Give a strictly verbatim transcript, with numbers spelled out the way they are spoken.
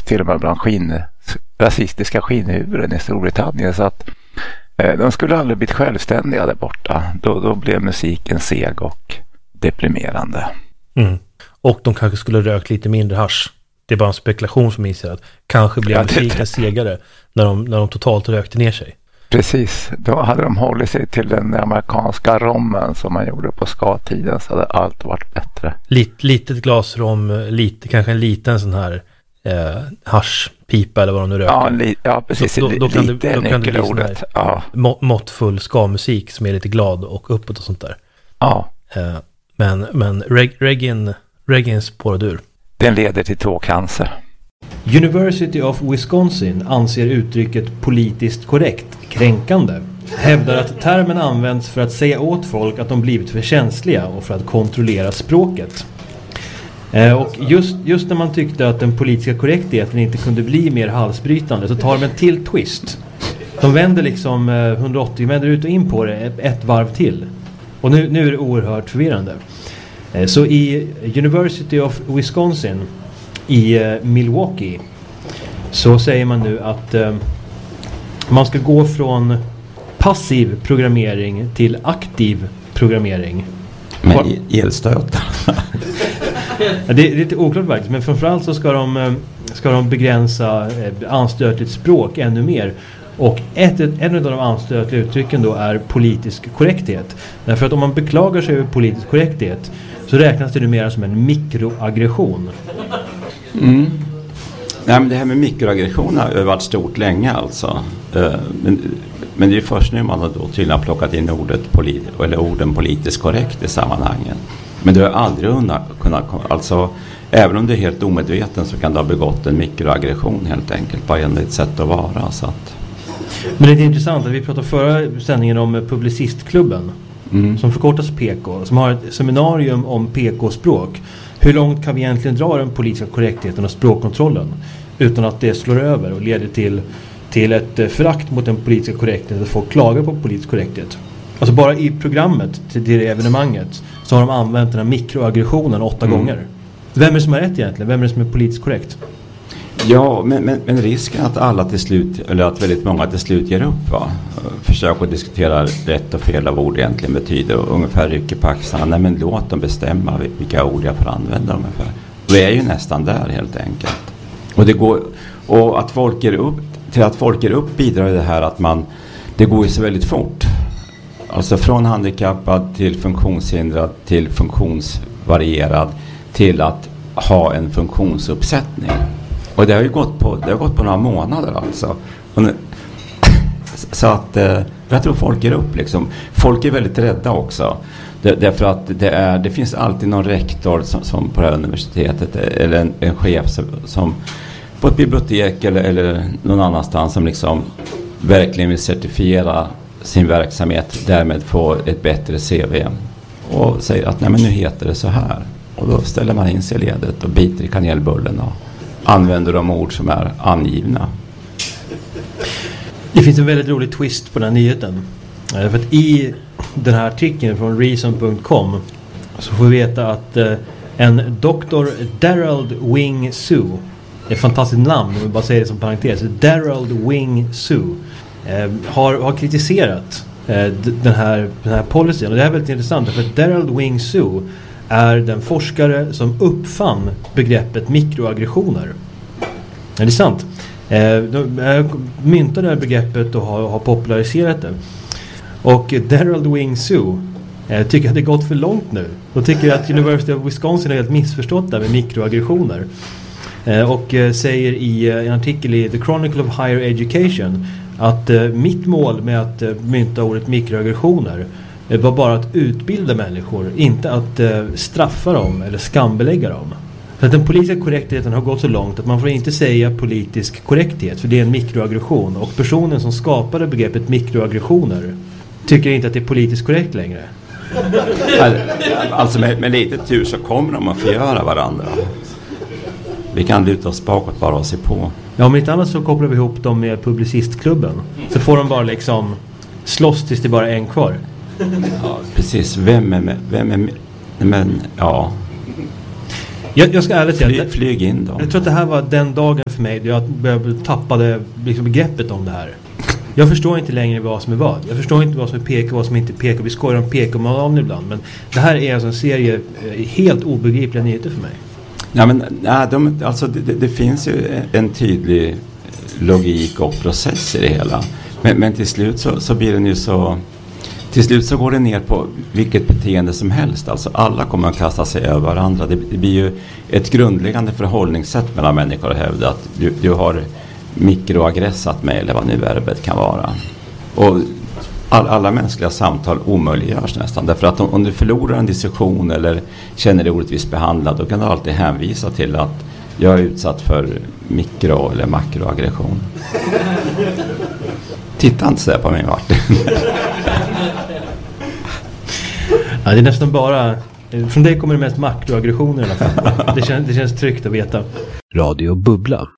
till och med bland skinn, rasistiska skinnhuvuden i Storbritannien, så att eh, de skulle aldrig blivit självständiga där borta. Då, då blev musiken seg och deprimerande. Mm. Och de kanske skulle rökt lite mindre hasch. Det är bara en spekulation som inser att kanske blev ja, musiken segare när de, när de totalt rökte ner sig. Precis, då hade de hållit sig till den amerikanska rommen som man gjorde på ska-tiden, så hade allt varit bättre. Lit, litet glas rom, lite, kanske en liten sån här eh, haschpipa eller vad de nu röker. Ja, li, ja precis, då, då, då kan lite det, då kan det bli sån här ja. må, måttfull ska-musik som är lite glad och uppåt och sånt där. Ja. Eh, men men reg, reggae, reggae spårar ur. Den leder till tågcancer. University of Wisconsin anser uttrycket politiskt korrekt kränkande. Hävdar att termen används för att säga åt folk att de blivit för känsliga och för att kontrollera språket. Eh, och just, just när man tyckte att den politiska korrektheten inte kunde bli mer halsbrytande, så tar de en till twist. De vänder liksom eh, hundraåttio vänder ut och in på det ett varv till. Och nu, nu är det oerhört förvirrande. Eh, så i University of Wisconsin i eh, Milwaukee så säger man nu att eh, man ska gå från passiv programmering till aktiv programmering. Men elstöt. Ja, det är lite oklart faktiskt, men framförallt så ska de, ska de begränsa anstötligt språk ännu mer. Och ett, en av de anstötliga uttrycken då är politisk korrekthet. Därför att om man beklagar sig över politisk korrekthet så räknas det numera som en mikroaggression. Mm. Nej, men det här med mikroaggression har varit stort länge alltså. Men, men det är först nu man har då tydligen plockat in ordet polit- eller orden politiskt korrekt i sammanhangen. Men du har aldrig kunnat, alltså även om du är helt omedveten så kan du ha begått en mikroaggression helt enkelt, bara genom ett sätt att vara. Så att. Men det är intressant att vi pratade förra sändningen om Publicistklubben mm. som förkortas P K, som har ett seminarium om P K-språk. Hur långt kan vi egentligen dra den politiska korrektheten och språkkontrollen utan att det slår över och leder till, till ett förakt mot den politiska korrektheten, att folk klagar på politisk korrekthet. Alltså bara i programmet till det evenemanget så har de använt den här mikroaggressionen åtta mm. gånger. Vem är det som har rätt egentligen? Vem är det som är politiskt korrekt? Ja, men, men, men risken att alla till slut, eller att väldigt många till slut ger upp, va? Försöker att diskutera rätt och fel av ord egentligen betyder och ungefär rycker på axlarna. Nej, men låt dem bestämma vilka ord jag får använda ungefär. Vi är ju nästan där helt enkelt. Och det går, och att folk ger upp, till att folk ger upp bidrar det här att man, det går ju så väldigt fort. Alltså från handikappad till funktionshindrad till funktionsvarierad till att ha en funktionsuppsättning. Och det har ju gått på, det har gått på några månader alltså. Och nu, så att eh, jag tror folk ger upp liksom. Folk är väldigt rädda också. Det, därför att det, är, det finns alltid någon rektor som, som på det här universitetet eller en, en chef som, som på ett bibliotek eller, eller någon annanstans som liksom verkligen vill certifiera sin verksamhet, därmed få ett bättre C V och säger att nej, men nu heter det så här. Och då ställer man in sig i ledet och biter i kanelbullen och använder de ord som är angivna. Det finns en väldigt rolig twist på den här nyheten. För att i den här artikeln från reason punkt com så får vi veta att eh, en doktor Darrell Wing Su, ett fantastiskt namn om vi bara säger det som parentes, Darrell Wing Su eh, har, har kritiserat eh, den, här, den här policyn. Och det här är väldigt intressant för att Darrell Wing Su är den forskare som uppfann begreppet mikroaggressioner. Ja, det är sant. Eh, de myntade det här begreppet och har, har populariserat det. Och Darrell Wing Su eh, tycker att det gått för långt nu. De tycker att University of Wisconsin har helt missförstått det med mikroaggressioner. Eh, och eh, säger i eh, en artikel i The Chronicle of Higher Education att eh, mitt mål med att eh, mynta ordet mikroaggressioner eh, var bara att utbilda människor, inte att eh, straffa dem eller skambelägga dem. Så att den politiska korrektheten har gått så långt att man får inte säga politisk korrekthet, för det är en mikroaggression. Och personen som skapade begreppet mikroaggressioner tycker inte att det är politiskt korrekt längre. Alltså med, med lite tur så kommer de att förgöra varandra. Vi kan luta oss bakåt bara och se på. Ja, om inte annat så kopplar vi ihop dem med Publicistklubben. Så får de bara liksom slåss tills det bara är en kvar. Ja, precis. Vem är med? Vem är med? Men, ja... Jag, jag ska ärligt säga... Fly, flyg in då. Jag tror att det här var den dagen för mig då jag började tappade liksom begreppet om det här. Jag förstår inte längre vad som är vad. Jag förstår inte vad som är P K och vad som inte är P K. Vi skojar om P K-malan ibland. Men det här är alltså en serie helt obegripliga nyheter för mig. Ja, men, nej, de, alltså, det, det finns ju en tydlig logik och process i det hela. Men, men till slut så, så blir den ju så... Till slut så går det ner på vilket beteende som helst. Alltså alla kommer att kasta sig över varandra. Det, det blir ju ett grundläggande förhållningssätt mellan människor att hävda att du, du har mikroaggressat mig eller vad nu verbet kan vara. Och all, alla mänskliga samtal omöjliggörs nästan. Därför att om, om du förlorar en diskussion eller känner dig orättvist behandlad, då kan du alltid hänvisa till att jag är utsatt för mikro- eller makroaggression. Titta inte så där på mig, Martin. Ja, det är nästan bara... Från dig kommer det mest makroaggressioner i alla fall. Det känns, det känns tryggt att veta. Radio Bubbla.